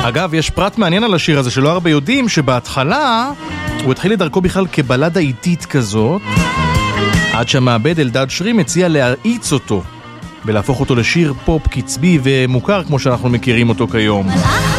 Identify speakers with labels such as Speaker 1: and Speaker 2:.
Speaker 1: אגב, יש פרט מעניין על השיר הזה שלא הרבה יודעים, שבהתחלה הוא התחיל לדרכו בכלל כבלדה איטית כזאת, עד שהמעבד אלדד שרי מציע להאיץ אותו ולהפוך אותו לשיר פופ קצבי ומוכר כמו שאנחנו מכירים אותו כיום.